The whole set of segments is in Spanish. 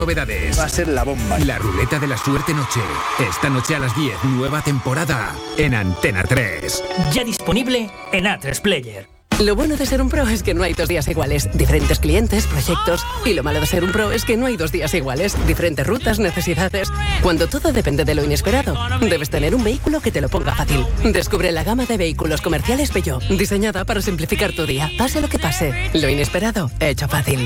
novedades. Va a ser la bomba. La ruleta de la suerte noche. Esta noche a las 10, nueva temporada en Antena 3. Ya disponible en A3 Player. Lo bueno de ser un pro es que no hay 2 días iguales. Diferentes clientes, proyectos. Y lo malo de ser un pro es que no hay 2 días iguales. Diferentes rutas, necesidades. Cuando todo depende de lo inesperado, debes tener un vehículo que te lo ponga fácil. Descubre la gama de vehículos comerciales Peugeot, diseñada para simplificar tu día. Pase lo que pase, lo inesperado, hecho fácil.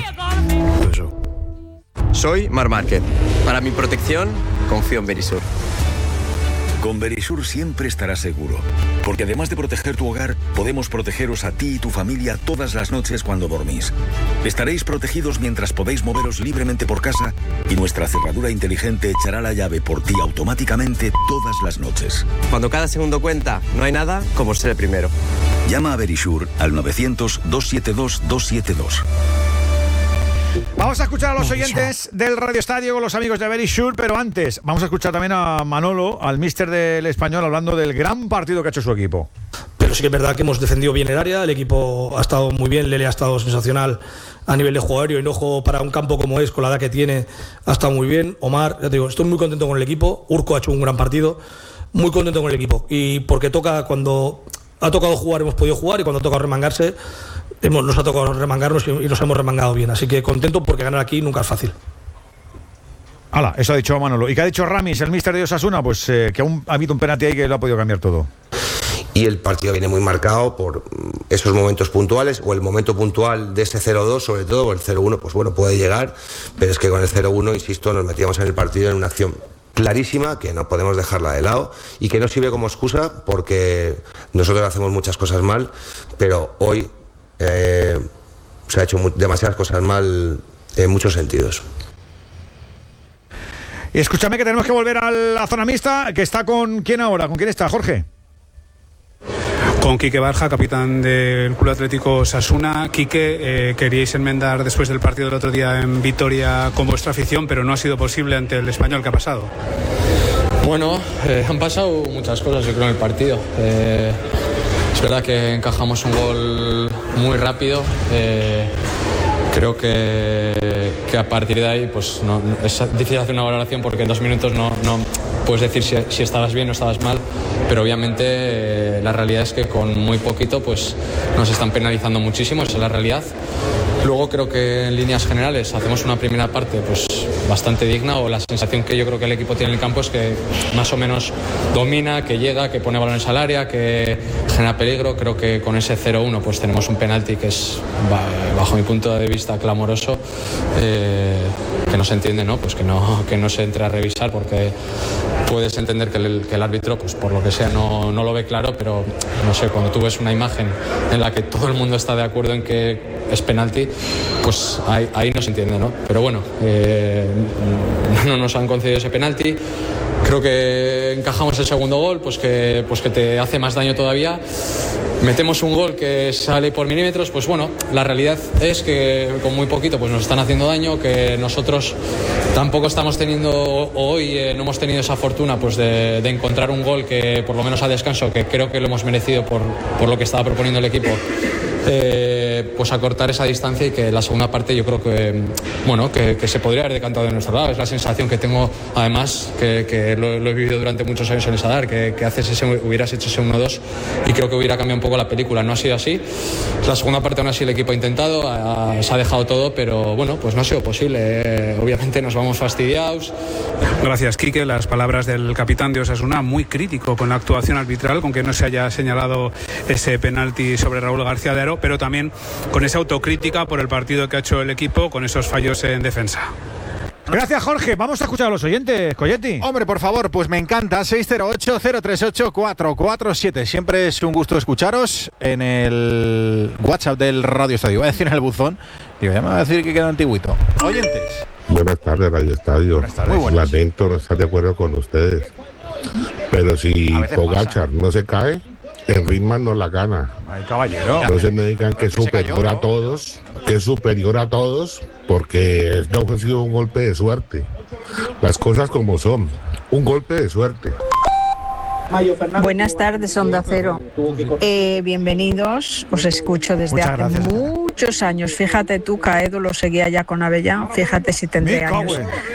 Soy Mar Márquez. Para mi protección, confío en Verisur. Con Verisur siempre estarás seguro, porque además de proteger tu hogar, podemos protegeros a ti y tu familia todas las noches cuando dormís. Estaréis protegidos mientras podéis moveros libremente por casa y nuestra cerradura inteligente echará la llave por ti automáticamente todas las noches. Cuando cada segundo cuenta, no hay nada como ser el primero. Llama a Verisur al 900-272-272. Vamos a escuchar a los oyentes del Radio Estadio con los amigos de Verisur, pero antes vamos a escuchar también a Manolo, al míster del Español, hablando del gran partido que ha hecho su equipo. Pero sí que es verdad que hemos defendido bien el área, el equipo ha estado muy bien, Lele ha estado sensacional a nivel de juego aéreo y no juego para un campo como es, con la edad que tiene, ha estado muy bien. Omar, ya te digo, estoy muy contento con el equipo, Urco ha hecho un gran partido, muy contento con el equipo. Y porque cuando ha tocado jugar hemos podido jugar y cuando ha tocado remangarse, nos ha tocado remangarnos y nos hemos remangado bien. Así que contento porque ganar aquí nunca es fácil. Hala, eso ha dicho Manolo. ¿Y qué ha dicho Ramis, el míster de Osasuna? Pues que aún ha habido un penalti ahí que lo ha podido cambiar todo. Y el partido viene muy marcado por esos momentos puntuales, o el momento puntual de ese 0-2, sobre todo, o el 0-1, pues bueno, puede llegar, pero es que con el 0-1, insisto, nos metíamos en el partido en una acción clarísima que no podemos dejarla de lado y que no sirve como excusa porque nosotros hacemos muchas cosas mal, pero hoy se ha hecho demasiadas cosas mal en muchos sentidos. Y escúchame que tenemos que volver a la zona mixta, que está con ¿quién ahora? ¿Con quién está, Jorge? Con Quique Barja, capitán del Club Atlético Osasuna. Quique, queríais enmendar después del partido del otro día en Vitoria con vuestra afición, pero no ha sido posible ante el Español. ¿Qué ha pasado? Bueno, han pasado muchas cosas, yo creo, en el partido. Es verdad que encajamos un gol muy rápido. Creo que a partir de ahí pues no, es difícil hacer una valoración porque en 2 minutos no puedes decir si estabas bien o estabas mal, pero obviamente la realidad es que con muy poquito pues nos están penalizando muchísimo, esa es la realidad. Luego creo que en líneas generales hacemos una primera parte pues bastante digna, o la sensación que yo creo que el equipo tiene en el campo es que más o menos domina, que llega, que pone balones al área, que genera peligro. Creo que con ese 0-1 pues tenemos un penalti que es, bajo mi punto de vista, clamoroso, que no se entiende, ¿no? Pues que no se entre a revisar, porque puedes entender que el árbitro, pues por lo que sea, no lo ve claro, pero no sé, cuando tú ves una imagen en la que todo el mundo está de acuerdo en que es penalti, pues ahí no se entiende, ¿no? Pero bueno, no nos han concedido ese penalti. Creo que encajamos el segundo gol, pues que te hace más daño todavía. Metemos un gol que sale por milímetros, pues bueno, la realidad es que con muy poquito pues nos están haciendo daño, que nosotros tampoco estamos teniendo, hoy no hemos tenido esa fortuna pues de encontrar un gol que por lo menos a descanso, que creo que lo hemos merecido por lo que estaba proponiendo el equipo, pues acortar esa distancia, y que la segunda parte yo creo que bueno, que se podría haber decantado de nuestro lado. Es la sensación que tengo, además, que lo he vivido durante muchos años en el Sadar, que hubieras hecho ese 1-2 y creo que hubiera cambiado un poco la película. No ha sido así. La segunda parte aún así el equipo ha intentado, se ha dejado todo, pero bueno, pues no ha sido posible. Obviamente nos vamos fastidiados. Gracias, Quique. Las palabras del capitán de Osasuna, muy crítico con la actuación arbitral, con que no se haya señalado ese penalti sobre Raúl García de Haro, pero también con esa autocrítica por el partido que ha hecho el equipo, con esos fallos en defensa. Gracias, Jorge. Vamos a escuchar a los oyentes, Colletti. Hombre, por favor, pues me encanta. 608-038-447. Siempre es un gusto escucharos en el WhatsApp del Radio Estadio. Voy a decir en el buzón. Digo, ya me va a decir que queda antiguito. Oyentes. Buenas tardes, Radio Estadio. Buenas tardes. Muy buenas. Lamento no estar de acuerdo con ustedes. Pero si Pogačar no se cae, el Ritman no la gana. Ay, caballero. Entonces me digan que es superior a todos, porque no ha sido un golpe de suerte. Las cosas como son, un golpe de suerte. Buenas tardes, Onda Cero. Bienvenidos, os escucho desde hace muchos años. Fíjate tú, Caedo lo seguía ya con Avellán, fíjate si tendré Me años. cago en.